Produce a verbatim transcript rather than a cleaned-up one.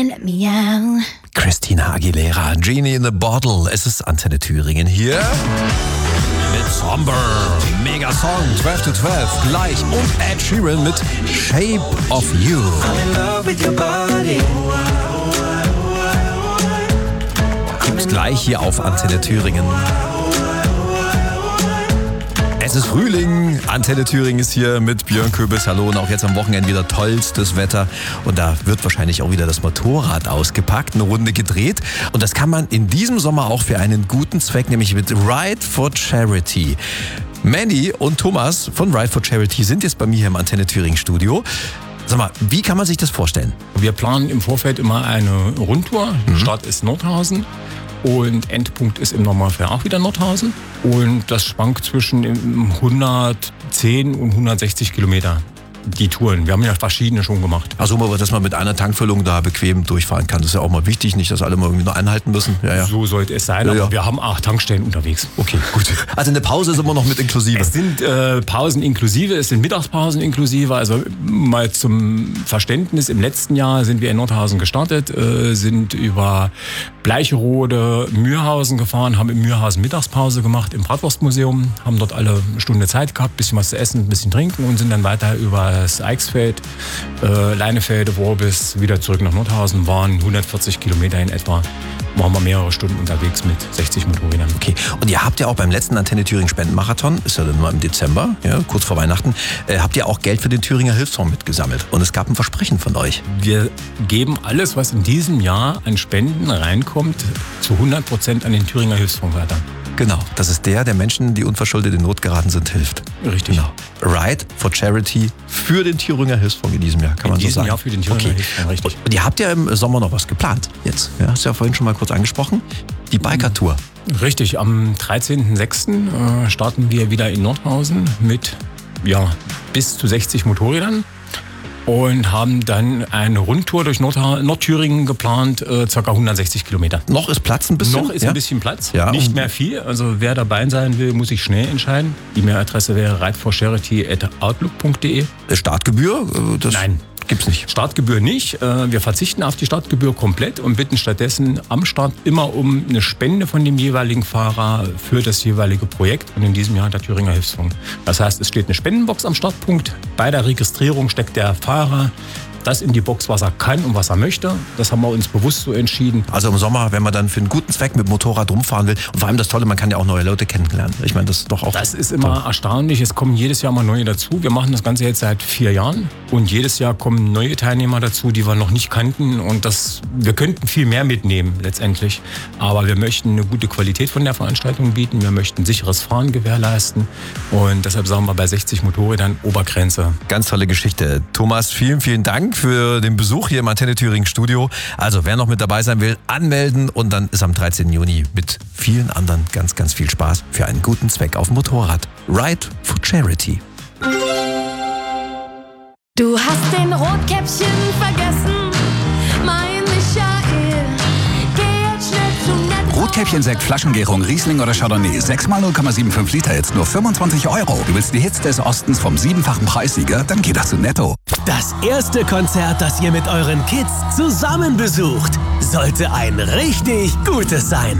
Let me out. Christina Aguilera, Genie in the Bottle. Es ist Antenne Thüringen hier mit Somber, mega Song, zwölf zu zwölf, gleich, und Ed Sheeran mit Shape of You. Gibt's gleich hier auf Antenne Thüringen. Es ist Frühling, Antenne Thüringen ist hier mit Björn Köbis. Hallo, und auch jetzt am Wochenende wieder tollstes Wetter. Und da wird wahrscheinlich auch wieder das Motorrad ausgepackt, eine Runde gedreht. Und das kann man in diesem Sommer auch für einen guten Zweck, nämlich mit Ride for Charity. Mandy und Thomas von Ride for Charity sind jetzt bei mir hier im Antenne Thüringen Studio. Sag mal, wie kann man sich das vorstellen? Wir planen im Vorfeld immer eine Rundtour. Mhm. Start ist Nordhausen. Und Endpunkt ist im Normalfall auch wieder Nordhausen. Und das schwankt zwischen hundertzehn und hundertsechzig Kilometer. Die Touren. Wir haben ja verschiedene schon gemacht. Also, dass man mit einer Tankfüllung da bequem durchfahren kann, das ist ja auch mal wichtig, nicht, dass alle mal irgendwie nur anhalten müssen. Ja, ja. So sollte es sein, ja, ja. Aber wir haben acht Tankstellen unterwegs. Okay, gut. Also eine Pause ist immer noch mit inklusive? Es sind äh, Pausen inklusive, es sind Mittagspausen inklusive. Also mal zum Verständnis, im letzten Jahr sind wir in Nordhausen gestartet, äh, sind über Bleicherode, Mürhausen gefahren, haben im Mürhausen Mittagspause gemacht im Bratwurstmuseum, haben dort alle eine Stunde Zeit gehabt, ein bisschen was zu essen, ein bisschen trinken und sind dann weiter über das Eichsfeld, äh, Leinefelde, Worbis, wieder zurück nach Nordhausen, waren hundertvierzig Kilometer in etwa. Waren wir mehrere Stunden unterwegs mit sechzig Motorrädern. Okay, und ihr habt ja auch beim letzten Antenne Thüringen Spendenmarathon, ist ja dann mal im Dezember, ja, kurz vor Weihnachten, äh, habt ihr auch Geld für den Thüringer Hilfsfonds mitgesammelt. Und es gab ein Versprechen von euch. Wir geben alles, was in diesem Jahr an Spenden reinkommt, zu hundert Prozent an den Thüringer Hilfsfonds weiter. Genau, das ist der, der Menschen, die unverschuldet in Not geraten sind, hilft. Richtig. Genau. Ride for Charity für den Thüringer Hilfsfonds in diesem Jahr, kann in man so sagen. In diesem Jahr für den Thüringer okay. Hilfsfonds, richtig. Und ihr habt ja im Sommer noch was geplant jetzt. Ja, hast du ja vorhin schon mal kurz angesprochen. Die Biker-Tour. Richtig, am dreizehnten sechsten äh, starten wir wieder in Nordhausen mit ja, bis zu sechzig Motorrädern. Und haben dann eine Rundtour durch Nord- Nordthüringen geplant, äh, ca. hundertsechzig Kilometer. Noch ist Platz ein bisschen? Noch ist ja? ein bisschen Platz, ja, nicht mehr viel. Also wer dabei sein will, muss sich schnell entscheiden. Die E-Mail-Adresse wäre ride for charity at outlook punkt de. Startgebühr? Das Nein. Gibt's nicht. Startgebühr nicht. Wir verzichten auf die Startgebühr komplett und bitten stattdessen am Start immer um eine Spende von dem jeweiligen Fahrer für das jeweilige Projekt. Und in diesem Jahr der Thüringer Hilfsfonds. Das heißt, es steht eine Spendenbox am Startpunkt. Bei der Registrierung steckt der Fahrer das in die Box, was er kann und was er möchte. Das haben wir uns bewusst so entschieden. Also im Sommer, wenn man dann für einen guten Zweck mit dem Motorrad rumfahren will. Und vor allem das Tolle, man kann ja auch neue Leute kennenlernen. Ich meine, das ist doch auch... Das ist immer toll. Erstaunlich. Es kommen jedes Jahr mal neue dazu. Wir machen das Ganze jetzt seit vier Jahren. Und jedes Jahr kommen neue Teilnehmer dazu, die wir noch nicht kannten. Und das, wir könnten viel mehr mitnehmen letztendlich. Aber wir möchten eine gute Qualität von der Veranstaltung bieten. Wir möchten sicheres Fahren gewährleisten. Und deshalb sagen wir bei sechzig Motorrädern Obergrenze. Ganz tolle Geschichte. Thomas, vielen, vielen Dank für den Besuch hier im Antenne Thüringen Studio. Also wer noch mit dabei sein will, anmelden, und dann ist am dreizehnten Juni mit vielen anderen ganz, ganz viel Spaß für einen guten Zweck auf dem Motorrad. Ride for Charity. Du hast den Rotkäppchen vergessen, mein Michael. Geh jetzt schnell zu Netto. Rotkäppchen, Sekt, Flaschengärung, Riesling oder Chardonnay. sechs mal null Komma fünfundsiebzig Liter, jetzt nur fünfundzwanzig Euro. Du willst die Hits des Ostens vom siebenfachen Preissieger? Dann geh doch zu Netto. Das erste Konzert, das ihr mit euren Kids zusammen besucht, sollte ein richtig gutes sein.